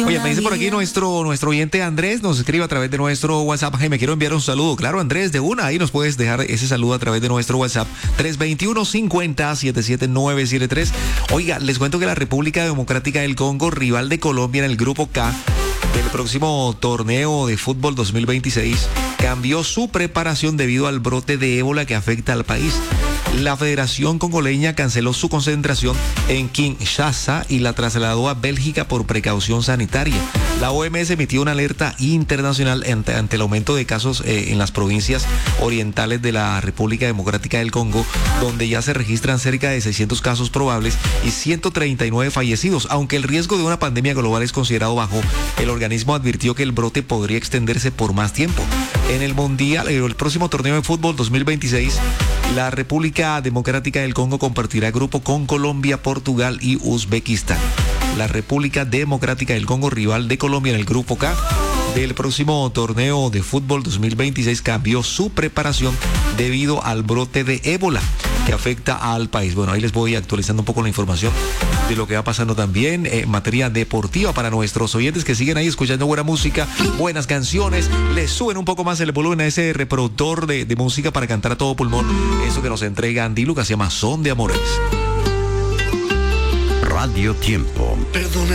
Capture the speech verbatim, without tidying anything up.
Oye, me dice por aquí nuestro, nuestro oyente Andrés, nos escribe a través de nuestro WhatsApp. Jaime, quiero enviar un saludo. Claro, Andrés, de una, ahí nos puedes dejar ese saludo a través de nuestro WhatsApp. tres dos uno, cinco cero, siete siete nueve siete tres. Oiga, les cuento que la República Democrática del Congo, rival de Colombia en el grupo K del próximo torneo de fútbol dos mil veintiséis, cambió su preparación debido al brote de ébola que afecta al país. La Federación Congoleña canceló su concentración en Kinshasa y la trasladó a Bélgica por precaución sanitaria. La O M S emitió una alerta internacional ante, ante el aumento de casos eh, en las provincias orientales de la República Democrática del Congo, donde ya se registran cerca de seiscientos casos probables y ciento treinta y nueve fallecidos. Aunque el riesgo de una pandemia global es considerado bajo, el organismo advirtió que el brote podría extenderse por más tiempo. En el mundial, el próximo torneo de fútbol dos mil veintiséis, la República Democrática del Congo compartirá grupo con Colombia, Portugal y Uzbekistán. La República Democrática del Congo, rival de Colombia en el grupo K del próximo torneo de fútbol dos mil veintiséis, cambió su preparación debido al brote de ébola que afecta al país. Bueno, ahí les voy actualizando un poco la información de lo que va pasando también en materia deportiva para nuestros oyentes que siguen ahí escuchando buena música, buenas canciones. Les suben un poco más el volumen a ese reproductor de, de música para cantar a todo pulmón. Eso que nos entrega Andy Lucas, se llama Son de Amores. Radio Tiempo. Perdona.